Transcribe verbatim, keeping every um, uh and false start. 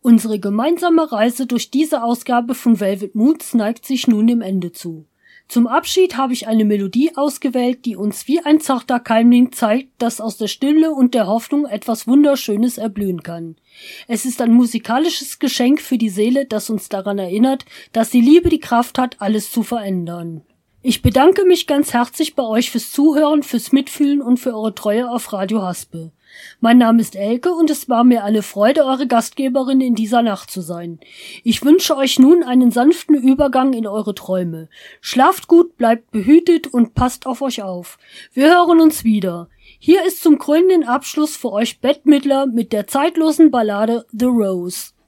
Unsere gemeinsame Reise durch diese Ausgabe von Velvet Moods neigt sich nun dem Ende zu. Zum Abschied habe ich eine Melodie ausgewählt, die uns wie ein zarter Keimling zeigt, dass aus der Stille und der Hoffnung etwas Wunderschönes erblühen kann. Es ist ein musikalisches Geschenk für die Seele, das uns daran erinnert, dass die Liebe die Kraft hat, alles zu verändern. Ich bedanke mich ganz herzlich bei euch fürs Zuhören, fürs Mitfühlen und für eure Treue auf Radio Haspe. Mein Name ist Elke und es war mir eine Freude, eure Gastgeberin in dieser Nacht zu sein. Ich wünsche euch nun einen sanften Übergang in eure Träume. Schlaft gut, bleibt behütet und passt auf euch auf. Wir hören uns wieder. Hier ist zum krönenden Abschluss für euch Bette Midler mit der zeitlosen Ballade The Rose.